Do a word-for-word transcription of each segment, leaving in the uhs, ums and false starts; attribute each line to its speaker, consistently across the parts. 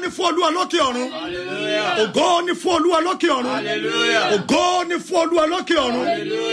Speaker 1: fún Olúwa lókè ọ̀run. Ògo ni fún Olúwa lókè ọ̀run. Ògo ni fún Olúwa lókè ọ̀run.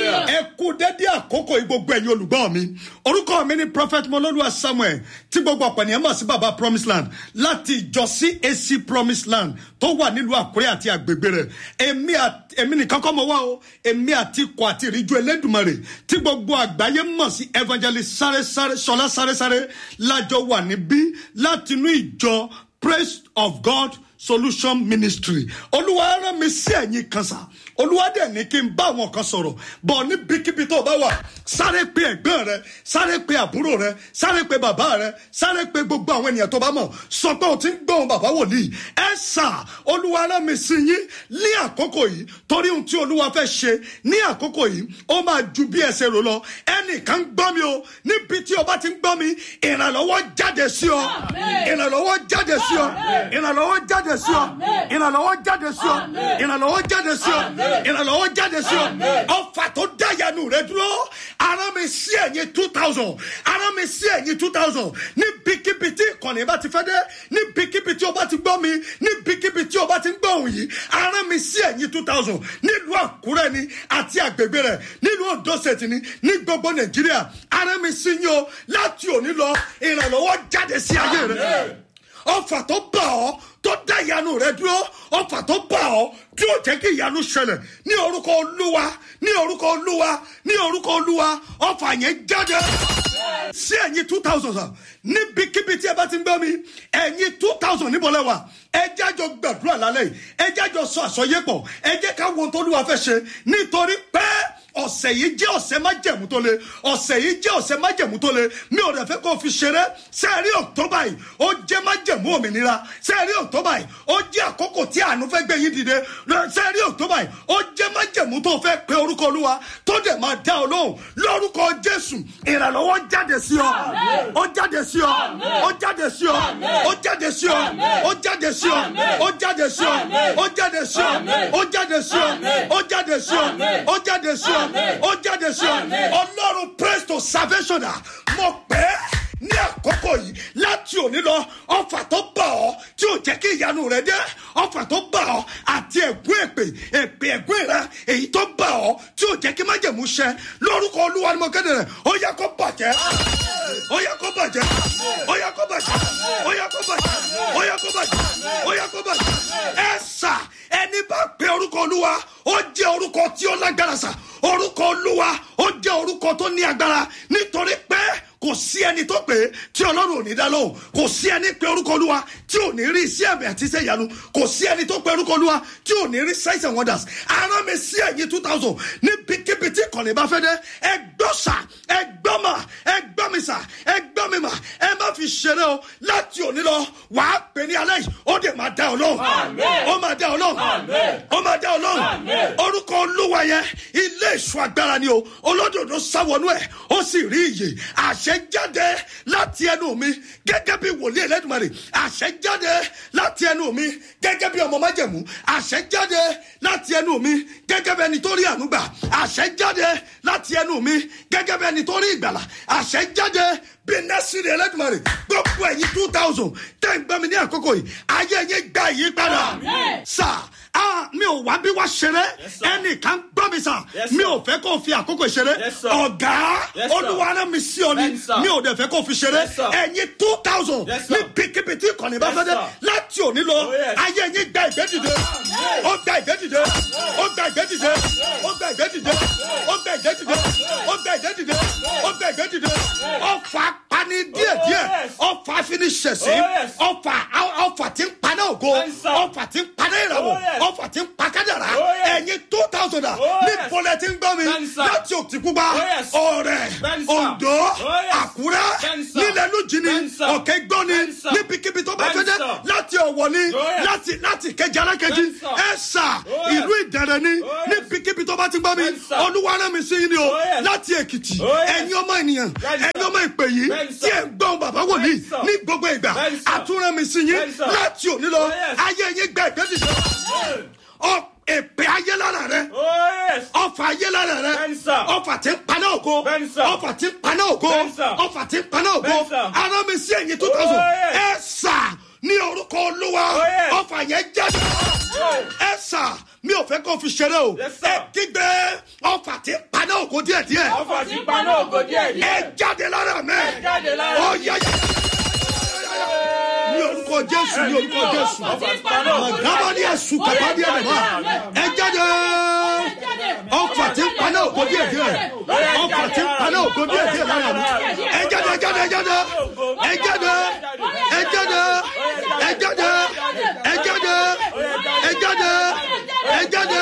Speaker 1: Ẹ kú dédé àkókò gbogbo ẹ̀yin olùgbọ́ mi. Orúkọ mi ni Prophet Mọ́lọ́lúwa Samuel tí gbogbo ọ̀pọ̀ ènìyàn mọ̀ sí Baba Promise Land láti ìjọ C A C Promise Land tó wà nílùú Àkúrẹ́ àti àgbègbè rẹ̀. Èmi àti èmi nìkan kọ́ mọ̀ wá o. Èmi àti ikọ̀ àti ìríjú Elédùmarè tí gbogbo àgbáyé mọ̀ sí Evangelist Sáré Sáré Ṣọlá Sáré Sáré lájọ wà níbí láti inú ìjọ Praise of God Solution Ministry. Olúwa rán mi sí ẹ̀yin kan sá. Olúwa dẹ̀ ní kí n bá àwọn kan sọ̀rọ̀. Bọ̀ níbikíbi tó bá wà, sáré pe ẹ̀gbọ́n rẹ, sáré pe àbúrò rẹ, sáré pe bàbá rẹ, sáré pe gbogbo àwọn ènìyàn tó bá mọ̀. Sọ pé o ti ń gbóhùn bàbá wòlíì. Ẹ sà, Olúwa rán mi sí yín ní àkókò yìí. Torí ohun tí Olúwa fẹ́ ṣe ní àkókò yìí, ó máa ju bí ẹsẹ̀ rò lọ. Ẹnìkan gbọ́ mi o. Níbi tí o bá ti ń gbọ́ mi, ìrànlọ́wọ́ jáde sí ọ. Ìrànlọ́wọ́ jáde sí ọ. Ìrànlọ́wọ́ jáde sí ọ. Ìrànlọ́wọ́ jáde sí ọ. Ìrànlọ́wọ́ jáde sí ọ. Ìrànlọ́wọ́ jáde sí ọ. Ọfà tó dáyanu rẹ dúró. Ara mi sí ẹ̀yìn two thousand. Ara mi sí ẹ̀yìn two thousand. Níbikíbi tí ìkànnì bá ti fẹ́ dé. Níbikíbi tí o bá ti gbọ́ mi. Níbikíbi tí o bá ti gbọ́ òun yìí. Ara mi sí ẹ̀yìn two thousand. Nílùú Àkúrẹ́ ni àti àgbègbè rẹ̀. Nílùú Ondo State ni. Ní gbogbo Nàìjíríà. Ara mi sí yín o. Láti òní lọ, ìrànlọ́wọ́ jáde sí ayé rẹ. Ọfà tó bá ọ tó dá ìyanu rẹ dúró, ọfà tó bá ọ tí ó jẹ́ kí ìyanu ṣẹlẹ̀ ní orúkọ Olúwa, ní orúkọ Olúwa, ní orúkọ Olúwa, ọfà yẹn jáde sí ẹ̀yin two thousand sà. Níbikíbi tí ẹ bá ti ń gbọ́ mi, ẹ̀yin two thousand níbo lẹ wà. Ẹ jẹ́ àjọ gbàdúrà lálẹ́ yìí, ẹ jẹ́ àjọ sọ àsọyépọ̀, ẹ jẹ́ ká wo ohun tó Olúwa fẹ́ ṣe nítorí pé ọ̀sẹ̀ yìí jẹ́ ọ̀sẹ̀ májẹ̀mú tó le. Ọ̀sẹ̀ yìí jẹ́ ọ̀sẹ̀ májẹ̀mú tó le. Mi ò dẹ̀ fẹ́ kó fi ṣeré. Sẹ́ẹ̀rí October yìí, ó jẹ́ májẹ̀mú òmìnira. Sẹ́ẹ̀rí October yìí, ó jẹ́ àkókò tí àánú fẹ́ gbé yín dìde. Sẹ́ẹ̀rí October yìí, ó jẹ́ májẹ̀mú tó fẹ́ pe orúkọ Olúwa tó dẹ̀ máa dá ọ lóhùn. Lórúkọ Jésù, ìrànlọ́wọ́ jáde sí ọ. Ó jáde sí ọ. Ó jáde sí ọ. Ó jáde sí ọ. Ó jáde sí ọ. Ó jáde sí ọ. Ó jáde sí ọ. Ó jáde sí ọ. Ó jáde sí ọ. Ó jáde sí ọ. Ó jáde sí ọ. Ọlọ́run praise to salvation à. Mo pè é ní àkókò yìí láti òní lọ, ọfà tó bá ọ tí ò jẹ́ kí ìyanu rẹ dé, ọfà tó bá ọ àti ẹ̀gún èpè èpè ẹ̀gún rẹ èyí tó bá ọ tí ò jẹ́ kí májẹ̀mú ṣẹ lórúkọ Olúwa ni mo kéde rẹ̀. Ó yẹ kó bàjẹ́. Ó yẹ kó bàjẹ́. Ó yẹ kó bàjẹ́. Ó yẹ kó bàjẹ́. Ó yẹ kó bàjẹ́. Ó yẹ kó bàjẹ́. Ẹ sà, ẹni bá pe orúkọ Olúwa, ó jẹ́ orúkọ tí ó lágbára sà. Orúkọ Olúwa, ó jẹ́ orúkọ tó ní agbára nítorí pé kò sí ẹni tó pè é tí Ọlọ́run ò ní dá lóhùn. Kò sí ẹni pé orúkọ Olúwa tí ò ní rí iṣẹ́ àmì àti iṣẹ́ ìyanu. Kò sí ẹni tó pé orúkọ Olúwa tí ò ní rí signs and wonders. Ara mi sí ẹ̀yin two thousand níbikíbi tí ìkànnì bá fẹ́ dé. Ẹ gbọ́ sà, ẹ gbọ́ mà, ẹ gbọ́ mi sà, ẹ gbọ́ mi mà. Ẹ má fi ṣeré o. Láti òní lọ, wàá pè ní alẹ́ yìí. Ó dẹ̀ máa dá ọ lóhùn. Ó máa dá ọ lóhùn. Ó máa dá ọ lóhùn. Orúkọ Olúwa yẹn ilé ìṣọ́ agbára ni o. Olódodo sáwọnú ẹ̀, ó sì rí ìyè. Àṣẹ jáde láti ẹnu mi gẹ́gẹ́ bí wòlíì Elédùmarè. Àṣẹ jáde láti ẹnu mi gẹ́gẹ́ bí ọmọ májẹ̀mú. Àṣẹ jáde láti ẹnu mi gẹ́gẹ́ bí ẹni tó rí àánú gbà. Àṣẹ jáde láti ẹnu mi gẹ́gẹ́ bí ẹni tó rí ìgbàlà. Àṣẹ jáde bí nẹ́sìrì Elédùmarè. Gbogbo ẹ̀yin two thousand tẹ́ ń gbọ́ mi ní àkókò yìí, ayé yẹn gba ìyípadà. Sà, ah, mi ò wá bí wá ṣeré. Ẹnìkan gbọ́ mi sà. Mi ò fẹ́ kó fi àkókò ṣeré. Ọ̀gá, Olúwa rán mi sí ọ ni. Mi ò dẹ̀ fẹ́ kó fi ṣeré. Ẹ̀yin two thousand ní bíkíbitì ìkànnì bá fẹ́ dé. Láti òní lọ, ayé yín gba ìgbé dìde. Ó gba ìgbé dìde. Ó gba ìgbé dìde. Ó gba ìgbé dìde. Ó gba ìgbé dìde. Ó gba ìgbé dìde. Ó gba ìgbé dìde. Ọfà pani díẹ̀díẹ̀. Ọfà fini ṣẹ̀sí. Ọfà ọfà tí ń paná ògo. Ọfà tí ń paná ìràwọ̀. Ọfà tí ń pa kádàrá. Ẹ̀yin two thousand ní bọ́lẹ̀ tí ń gbọ́ mi. Láti Òkìtìpupa, Ọ̀rẹ́, Oǹdó, Àkúrẹ́, nílẹ̀ Lújìní, Òkè Gbọ́ni, níbikíbi tó bá fẹ́ dé. Láti Ọ̀wọ̀ ni, láti láti Kejì Alákejì, Ẹ̀sà, ìlú Ìdẹ̀rẹ̀ ni, níbikíbi tó bá ti gbọ́ mi. Olúwa rán mi sí yín ni o. Láti Èkìtì, ẹ̀yin ọmọ ènìyàn, ẹ̀yin ọmọ ìpè yìí tí ẹ̀ ń gbọ́ bàbá wòlíì ní gbogbo ìgbà. Àtúnrán mi sí yín láti òní lọ. Ayé yín gbẹ ìgbẹ́ dìde. Ọ èpè ayé lára rẹ. Ọfà ayé lára rẹ. Ọfà tí ń paná ògo. Ọfà tí ń paná ògo. Ọfà tí ń paná ògo. Arán mi sí ẹ̀yin two thousand. Ẹ sà ní orúkọ Olúwa. ọfà yẹn jáde. ẹ sà mi ò fẹ́ kó fi ṣeré o. ẹ kígbe ọfà tí paná ògo díẹ̀ díẹ̀.
Speaker 2: ọfà tí paná ògo díẹ̀ díẹ̀.
Speaker 1: ẹ jáde lára mi.
Speaker 2: ẹ jáde lára mi.
Speaker 1: ó yá yá. ní orúkọ Jésù ní orúkọ Jésù. màgàbá ní ẹ̀sùn kàbá ní ẹ̀rẹ̀ bá. ẹ jáde. ọfà tí paná ògo díẹ̀ díẹ̀. ọfà tí paná ògo díẹ̀ díẹ̀ lára mi. ẹ jáde ẹ jáde ẹ jáde. ẹ jáde ẹ jáde ẹ jáde ẹ jáde ẹ jáde ẹ jáde.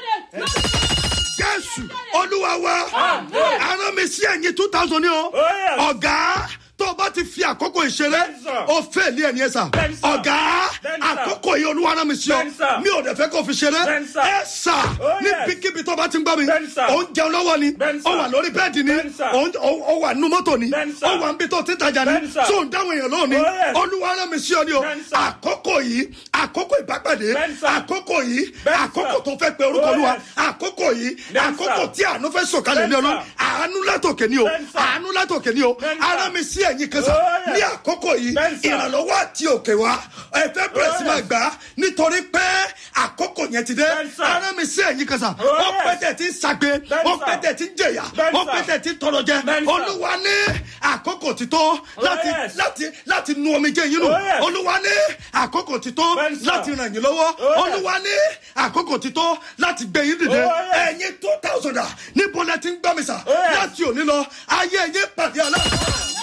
Speaker 1: Jésù Olúwa wa ara mi sí ẹ̀yìn two thousand ní o ọ̀gá tó bá ti fi àkókò ìṣeré o fẹ́ ní ẹni ẹ sà ọ̀gá àkókò yìí Olúwa rán mi sí ọ mi ò dẹ̀ fẹ́ kó fi ṣeré ẹ sà ní bíkíbi tó bá ti ń gbọ́ mi ò ń jẹun lọ́wọ́ ni ó wà lórí bẹ́ẹ̀dì ni ó wà nínú mọ́tò ni ó wà níbi tó ti tajà ni tó ń dáhùn èèyàn lóhùn ni Olúwa rán mi sí ọ ni o àkókò yìí àkókò ìbápàdé àkókò yìí àkókò tó fẹ́ pe orúkọ Olúwa àkókò yìí àkókò tí àánú fẹ́ sọ̀kalẹ̀ ní ọlọ́run àánú látòkè ni o àánú látòkè ni o ara mi sí ẹ̀yin kan sá ní àkókò yìí ìrànlọ́wọ́ àti òkè wa ẹ̀fẹ́ bẹ̀rẹ̀ sí máa gbà á nítorí pé àkókò yẹn ti dé ara mi sí ẹ̀yin kan sá ó pẹ́tẹ́ tí ń sagbe ó pẹ́tẹ́ tí ń jẹ̀yà ó pẹ́tẹ́ tí ń tọrọ jẹ Olúwa ní àkókò ti tó láti láti láti nu omijé yín nù Olúwa ní àkókò ti tó láti ràn yín lọ́wọ́ Olúwa ní àkókò ti tó láti gbé yín dìde ẹ̀yin two thousand níbo lẹ ti ń gbọ́ mi sà láti òní lọ ayé yín pàdé aláàbò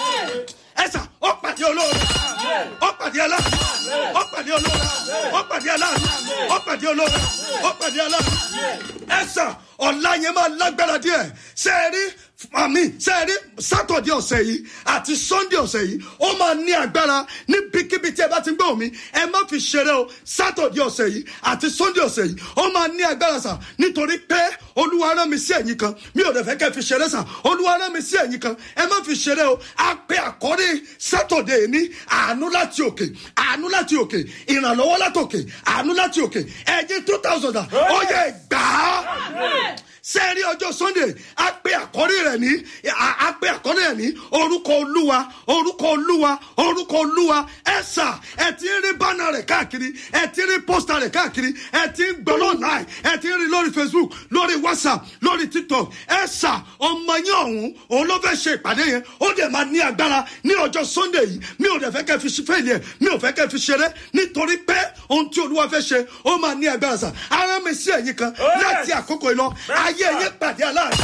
Speaker 1: ẹsà ó pàdé olóore ó pàdé aláàbò ó pàdé olóore ó pàdé aláàbò ó pàdé olóore ó pàdé aláàbò ẹsà ọ̀la yẹn máa lágbára díẹ̀ ṣe é rí àmì sẹ́ẹ̀rí sátọ̀dé ọ̀sẹ̀ yìí àti sọ́ndé ọ̀sẹ̀ yìí ó máa ní agbára níbikíbi tí ẹ bá ti gbọ́ omi ẹ má fi ṣeré o sátọ̀dé ọ̀sẹ̀ yìí àti sọ́ndé ọ̀sẹ̀ yìí ó máa ní agbára sà nítorí pé Olúwa rán mi sí ẹ̀yin kan mi ò dẹ̀ fẹ́ kẹ́ fi ṣeré sà Olúwa rán mi sí ẹ̀yin kan ẹ má fi ṣeré o a pe àkọ́rí sátọ̀dé yìí ní àánú láti òkè àánú láti òkè ìrànlọ́wọ́ láti òkè àánú láti òkè ẹ̀yin two thousand ó yẹ gbàá sẹ́ẹ̀rí ọjọ́ Sunday a pe àkọ́rí rẹ̀ ní a pe àkọ́rí rẹ̀ ní orúkọ Olúwa orúkọ Olúwa orúkọ Olúwa ẹ̀sà ẹ̀ ti ń rí bánà rẹ̀ káàkiri ẹ̀ ti ń rí pósítà rẹ̀ káàkiri ẹ̀ ti ń gbọ́ online ẹ̀ ti ń rí lórí Facebook lórí WhatsApp lórí TikTok ẹ̀sà ọmọ yín ọ̀hún òun ló fẹ́ ṣe ìpàdé yẹn ó dẹ̀ máa ní agbára ní ọjọ́ Sunday yìí mi ò dẹ̀ fẹ́ kẹ́ fi fẹ́ẹ̀lì ẹ̀ mi ò fẹ́ kẹ́ fi ṣeré nítorí pé ohun tí Olúwa fẹ́ ṣe ó máa ní agbára sà ara mi sí ẹ̀yin kan láti àkókò yìí lọ ayé yẹn pàdé aláàbò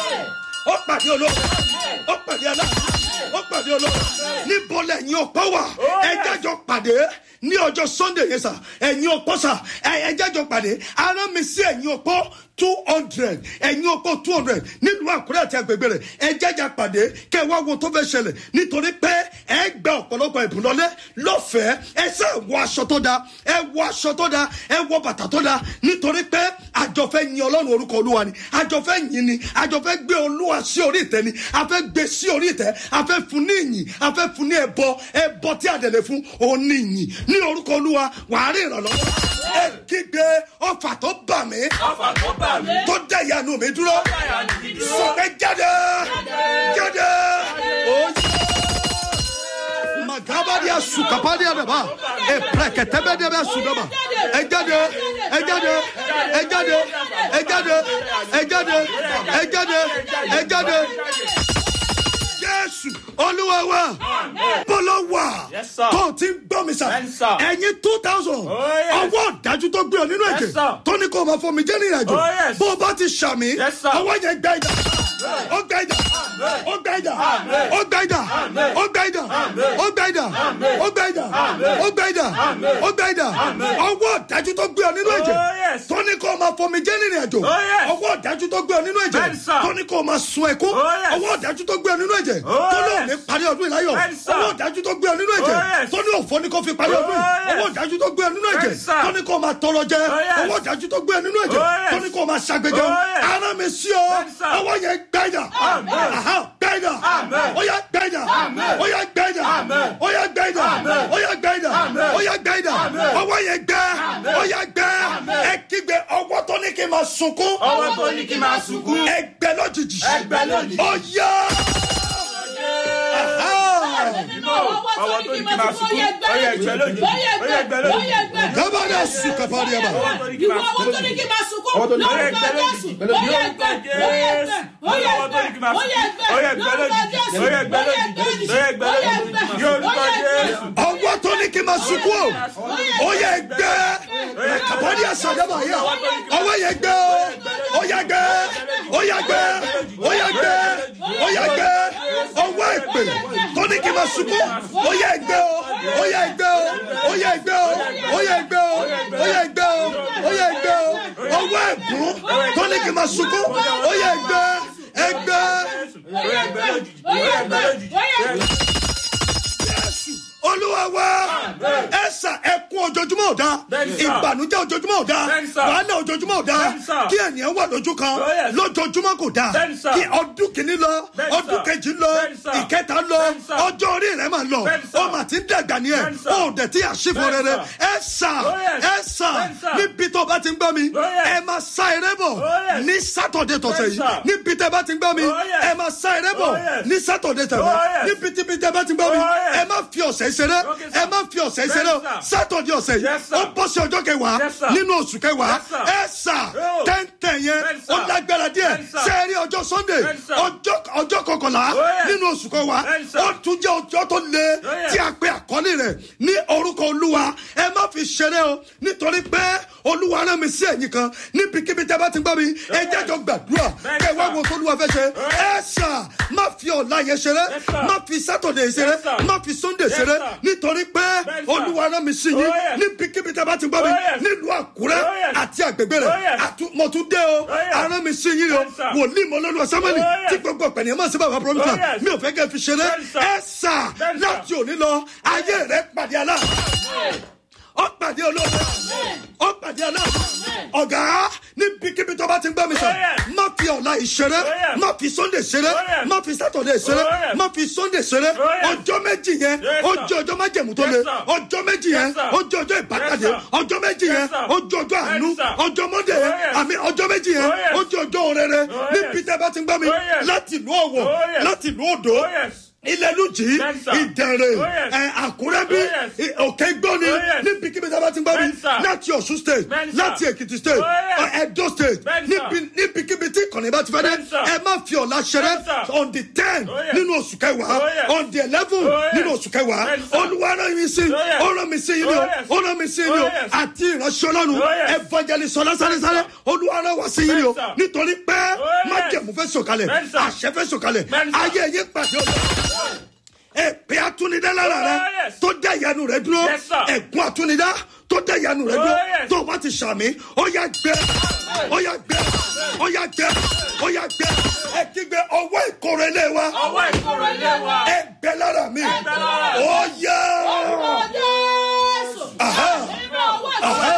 Speaker 1: ó pàdé olóòrùn ó pàdé aláàbò ó pàdé olóòrùn níbo lẹ́yìn ọ̀pọ̀ wà ẹ jẹ́jọ́ pàdé ní ọjọ́ Sunday yẹn sà ẹ̀yin ọ̀pọ̀ sà ẹ jẹ́jọ́ pàdé ara mi sí ẹ̀yin ọ̀pọ̀ two hundred ẹ̀yin ọ̀pọ̀ two hundred nílùú Àkúrẹ́ àti agbègbè rẹ̀ ẹ jẹ́jà pàdé kẹ́ wá wo tó fẹ́ ṣẹlẹ̀ nítorí pé ẹ gba ọ̀pọ̀lọpọ̀ ẹ̀bùn lọ́lé lọ́fẹ̀ẹ́ ẹ sẹ́ wọ aṣọ tó dáa ẹ wọ aṣọ tó dáa ẹ wọ bàtà tó dáa nítorí pé àjọfẹ́ yin Ọlọ́run orúkọ Olúwa ni àjọfẹ́ yin ni àjọfẹ́ gbé Olúwa sí orí ìtẹ́ ni a fẹ́ gbé sí orí ìtẹ́ a fẹ́ fún ní ìyìn a fẹ́ fún ní ẹbọ ẹbọ tí àdẹ̀lẹ̀ fún òun ní ìyìn ní orúkọ Olúwa wàá rí ìrànlọ́wọ́ ẹ kígbe ọfà tó bà mí
Speaker 2: ọfà tó bà mí
Speaker 1: tó dá ìyanu mi dúró sọ̀rọ̀ jáde jáde magabadia sukapadia daba e preketebedia be sudaba ẹ jáde ẹ jáde ẹ jáde ẹ jáde ẹ jáde ẹ jáde ẹ jáde Jésù Olúwa wa bọ́lá wà tó ti ń gbọ́ mi sà ẹ̀yin two thousand ọwọ́ ọ̀dájú tó gbé ọ nínú ẹ̀jẹ̀ tó ní kó o máa fọ mi jẹ́ ní ìrìnàjò bó o bá ti ṣàmì ọwọ́ yẹn gbá ìdá ó gbá ìdá ó gbá ìdá ó gbá ìdá ó gbá ìdá ó gbá ìdá ó gbá ìdá ó gbá ìdá ó gbá ìdá ọwọ́ ọ̀dájú tó gbé ọ nínú ẹ̀jẹ̀ tó ní kó o máa fọ mi jẹ́ ní ìrìnàjò ọwọ́ ọ̀dájú tó gbé ọ nínú ẹ̀jẹ̀ tó ní kó o máa sun ẹ̀kú ọwọ́ ọ̀dájú tó gbé ọ nínú ẹ̀jẹ̀ tó lóò ní parí ọdún ìláyọ̀ ọwọ́ ọ̀dájú tó gbé ọ nínú ẹ̀jẹ̀ tó ní òfò ní kó fi parí ọdún ọwọ́ ọ̀dájú tó gbé ọ nínú ẹ̀jẹ̀ tó ní kó máa tọrọ jẹ ọwọ́ ọ̀dájú tó gbé ọ nínú ẹ̀jẹ̀ tó ní kó máa ṣàgbéjẹ ara mi sí ọ ọwọ́ yẹn gbẹ́dà gbẹ́dà ó yá gbẹ́dà ó yá gbẹ́dà ó yá gbẹ́dà ó yá gbẹ́dà ó yá gbẹ́dà ọwọ́ yẹn gbẹ́ ó yá gbẹ́ ẹ kígbe ọwọ́ tó ní kí n máa sunkún
Speaker 2: ọwọ́ tó ní kí n máa sunkún
Speaker 1: ẹgbẹ́ lójijì
Speaker 2: ẹgbẹ́ lójijì
Speaker 1: ó yá.
Speaker 2: ọwọ́ tó ní kí n máa sunkún ó yẹ ẹgbẹ́ lójijì ó yẹ ẹgbẹ́ lójijì.
Speaker 1: Gabada Jésù kàfárí ẹ̀ bá.
Speaker 3: Ìwọ owó tó ní kí n máa sunkún lórúkọ Jésù. Ó yẹ ẹgbẹ́, ó yẹ ẹgbẹ́, ó yẹ ẹgbẹ́, ó yẹ ẹgbẹ́, lórúkọ Jésù. Ó yẹ ẹgbẹ́, ó yẹ ẹgbẹ́, ó yẹ ẹgbẹ́.
Speaker 1: Ọwọ́ tó ní kí n máa sunkún o. Ó yẹ ẹgbẹ́. Kàfárí ẹ̀ sàdábà yẹ. Ọwọ́ yẹ ẹgbẹ́ o. Ó yẹ ẹgbẹ́. Ó yẹ ẹgbẹ́. Ó yẹ ẹgbẹ́. Ó yẹ ẹgbẹ́. Ọwọ́ ìpè tó ní kí n máa sunkún. Ó yẹ ẹgbẹ́ o. Ó yẹ ẹgbẹ́ o. Ó yẹ ẹgbẹ́ o. Ó yẹ ẹgbẹ́ o. Ó yẹ ẹgbẹ́ o. Ó yẹ ẹgbẹ́ o. Ọwọ́ ẹ̀gún tó ní kí n máa sunkún. Ó yẹ ẹgbẹ́. Ẹgbẹ́. Olúwa wa ẹ̀sà ẹkún ojoojúmọ́ ò dá ìbànújẹ́ ojoojúmọ́ ò dá wàhálà ojoojúmọ́ ò dá kí ènìyàn wà lójú kan lójoojúmọ́ kò dá kí ọdún kìíní lọ ọdún kejì lọ ìkẹta lọ ọjọ́ orí rẹ̀ máa lọ ó mà ti ń dàgbà ní ẹ̀ ó dẹ̀ tí àṣìfò rere ẹ̀sà ẹ̀sà níbi tó bá ti ń gbọ́ mi ẹ máa sá eré bọ̀ ní sátọ̀dé tọ̀sẹ̀ yìí níbi tẹ́ bá ti ń gbọ́ mi ẹ máa sá eré bọ̀ ní sátọ̀dé tẹ̀wọ́ níbi tí tẹ́ bá ti ń gbọ́ mi ẹ má fi ọ̀sẹ̀ ìṣeré ẹ má fi ọ̀sẹ̀ ìṣeré o sátọ̀dé ọ̀sẹ̀ yìí ó bọ́ sí ọjọ́ kẹwàá nínú oṣù kẹwàá ẹ sà tẹ́ntẹ́ yẹn ó lágbára díẹ̀ sẹ́ẹ̀rí ọjọ́ sunday ọjọ́ kọkànlá nínú oṣù kẹwàá ó tún jẹ́ ọjọ́ tó le tí a pe àkọ́lé rẹ̀ ní orúkọ olúwa ẹ má fi ṣeré o nítorí pé olúwa rán mi sí ẹ̀yìn kan níbikíbi tẹ́ bá ti gbọ́ mi ẹ jẹ́jọ gbàdúrà kẹwàá wo tó olúwa fẹ́ ṣe ẹ sà má fi ọ̀la yẹn ṣeré má fi sátọ̀dé ṣeré má fi sunday ṣeré nítorí pé olúwa rán mi sí yín níbikíbi tẹ́ bá ti gbọ́ mi nílùú àkúrẹ́ àti àgbègbè rẹ̀ mo tún dé o arán mi sí yín o wòlíì mọ́lọ́lùwà sámẹ́lì tí gbogbo ọ̀pẹ̀ni ẹ̀ máa ṣe bàbá pọ̀lọ́mùtà mi ò fẹ́ kẹ́ fi ṣeré ẹ sà láti òní lọ ayé rẹ̀ pàdé alá ó pàdé olóògbé ó pàdé aláàbò ọ̀gá níbikíbi tó bá ti ń gbọ́ mi sọ má fi ọ̀la ìṣeré má fi sunday ṣeré má fi saturday ṣeré má fi sunday ṣeré ọjọ́ méjì yẹn ó jẹ́ ọjọ́ májẹ̀mú tó le ọjọ́ méjì yẹn ó jẹ́ ọjọ́ ìbákàdé ọjọ́ méjì yẹn ó jẹ́ ọjọ́ àánú ọjọ́ monday yẹn àmì ọjọ́ méjì yẹn ó jẹ́ ọjọ́ òrèrè níbi tẹ́ bá ti ń gbọ́ mi láti ìlú ọ̀wọ̀ láti ìlú odò ilẹ̀ lùjì ìdẹ̀rẹ̀ àkúrẹ́bí òkè gbọ́ni níbikíbi tí a bá ti ń gbọ́ mi láti ọ̀ṣun state láti èkìtì state edo state níbikíbi tí ìkànnì bá ti fẹ́ dé ẹ má fi ọ̀la ṣeré on the ten nínú oṣù kẹwàá on the eleven nínú oṣù kẹwàá olúwa rán mi sí ó rán mi sí yín ni o ó rán mi sí yín ni o àti ìránṣẹ́ ọlọ́run evangelist sọlá sáré-sáré olúwa rán wá sí yín ni o nítorí pé májẹ̀mú fẹ́ sọ̀kalẹ̀ àṣẹ fẹ́ sọ̀kalẹ̀ ayé yín pàdé ọ̀la èpè atúnidá lára rẹ tó dá ìyanu rẹ dúró ẹ̀gún atúnidá tó dá ìyanu rẹ dúró tó bá ti sàmì ó yá gbẹ ó yá gbẹ ó yá gbẹ ó yá gbẹ ẹ kígbe ọwọ́ ìkorò ilé wa
Speaker 3: ọwọ́ ìkorò ilé wa
Speaker 1: ẹ gbẹ lára mi ó yá. Aha. Aha.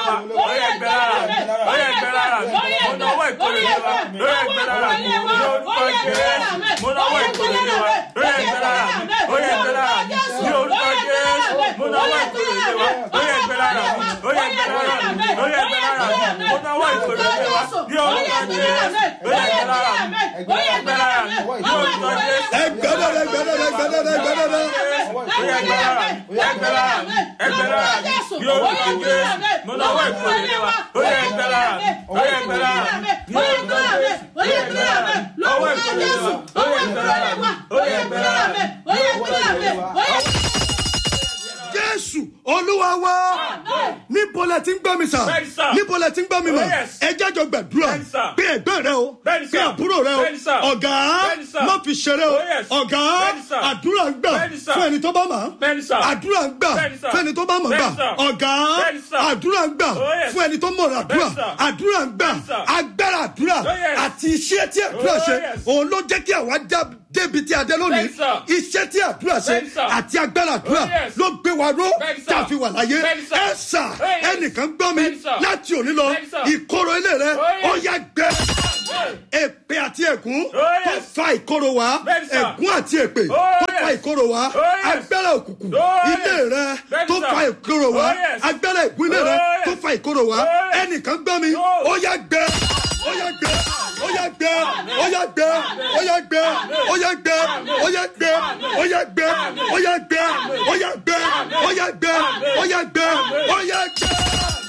Speaker 1: Jésù olúwa wa níbo lẹ ti ń gbọ́ mi sà níbo lẹ ti ń gbọ́ mi mọ̀ ẹ jẹ́jọ́ gbàdúrà bí ẹgbẹ́ rẹ o bí àbúrò rẹ o ọ̀gá má fi ṣeré o ọ̀gá àdúrà ń gbà fún ẹni tó bá mọ̀ àdúrà ń gbà fún ẹni tó bá mọ̀ gbà ọ̀gá àdúrà ń gbà fún ẹni tó mọ̀ àdúrà àdúrà ń gbà agbára àdúrà àti iṣẹ́ tí àdúrà ṣe òun ló jẹ́ kí àwa dá débi tí a dé lónìí iṣẹ́ tí àdúrà ṣe àti agbára àdúrà ló gbé wa ró tá a fi wà láyé ẹ sà ẹnìkan gbọ́ mi láti òní lọ ìkorò ilé rẹ ó yá gbẹ èpè àti ègún tó fa ìkorò wá ègún àti èpè tó fa ìkorò wá agbára òkùnkùn ilé rẹ tó fa ìkorò wá agbára ègún ilé rẹ tó fa ìkorò wá ẹnìkan gbọ́ mi ó yá gbẹ ó yá gbẹ ó yá gbẹ ó yá gbẹ ó yá gbẹ ó yá gbẹ ó yá gbẹ ó yá gbẹ ó yá gbẹ ó yá gbẹ ó yá gbẹ ó yá gbẹ ó yá gbẹ.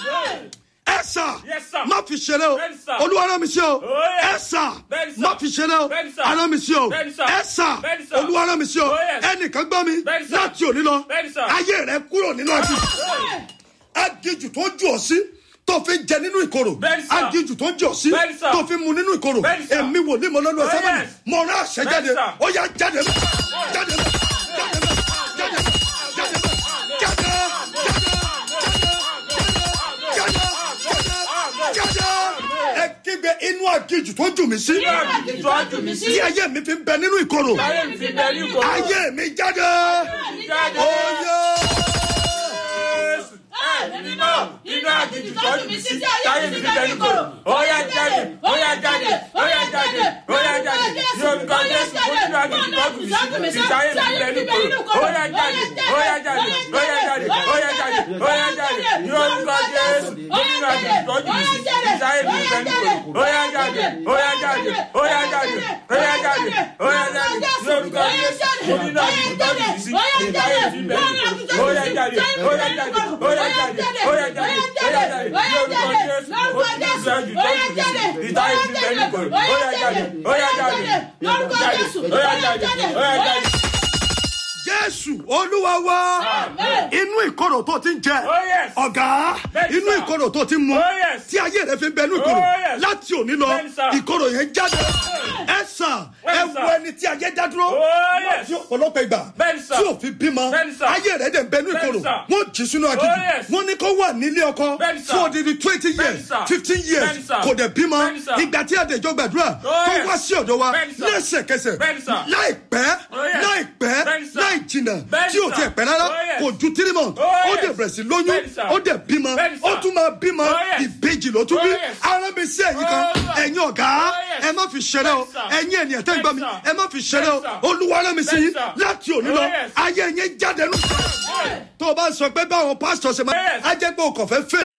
Speaker 1: má fi ṣeré o olúwa rán mi sí o ẹ̀sà má fi ṣeré o arán mi sí o ẹ̀sà olúwa rán mi sí o ẹnìkan gbọ́ mi láti òní lọ ayé rẹ kúrò nínú àjù agijù tó jù ọ sí tó fi jẹ nínú ìkorò agijù tó jù ọ sí tó fi mu nínú ìkorò èmi wò ní mo lọ́nu ẹ̀sẹ̀ mọ́ni mo rán àṣẹ jáde ó yá jáde mọ́ jáde mọ́ jáde mọ́ jáde mọ́ jáde mọ́ jáde jáde jáde ẹ kígbe inú agijù tó jù mí sí tí ayé mi fi ń bẹ nínú ìkorò ayé mi jáde ó yá.
Speaker 2: Inú àjèjì tọ́jú mi sí táyé mi fi bẹ́ẹ̀ kúrò. Ó yá jáde, ó yá jáde, ó yá jáde, ó yá jáde. Ní orúkọ Jésù, ó inú àjèjì tọ́jú mi sí táyé mi fi bẹ́ẹ̀ kúrò. Ó yá jáde, ó yá jáde, ó yá jáde, ó yá jáde, ó yá jáde. Ní orúkọ Jésù, ó inú àjèjì tọ́jú mi sí táyé mi fi bẹ́ẹ̀ kúrò. Ó yá jáde, ó yá jáde, ó yá jáde, ó yá jáde, ó yá jáde. Ní orúkọ Jésù, ó inú àjèjì tọ́jú mi sí táyé mi fi bẹ́ẹ̀ kúrò. Ó yá jáde, ó yá jáde, ó yá jáde, ó yá jáde.
Speaker 1: Jésù olúwa wa inú ìkorò tó ti ń jẹ ọ̀gá inú ìkorò tó ti mú tí ayé rẹ fi ń bẹ inú ìkorò láti òní lọ ìkorò yẹn jáde ẹ sàn ẹ wo ẹni tí ayé dá dúró tí ọ̀pọ̀lọpọ̀ ìgbà tí ò fi bímọ ayé rẹ dẹ̀ ń bẹ inú ìkorò wọ́n jí sínú agídí wọ́n ní kó wà nílé ọkọ fún odidi twenty years fifteen years kò dẹ̀ bímọ ìgbà tí àdéjọ́ gbàdúrà tó wá sí ọ̀dọ̀ wa lẹ́sẹ̀kẹsẹ̀ láìpẹ́ láìpẹ́ láì jìnnà tí ò tiẹ̀ pẹ́ rárá kò ju three months ó dẹ̀ bẹ̀rẹ̀ sí lóyún ó dẹ̀ bímọ ó tún máa bímọ ìbejì ló tún bí arábí sí ẹ̀yìn kan ẹ̀yin ọ̀gá ẹ má fi ṣeré o ẹ̀yin ènìyàn tẹ́ ń gbọ́ mi ẹ má fi ṣeré o olúwa rán mi sí yín láti òní lọ ayé yẹn jáde nù. tó o bá sọ pé báwọn pásítọ̀ ṣe máa á jẹ́ pé o kàn fẹ́ fẹ́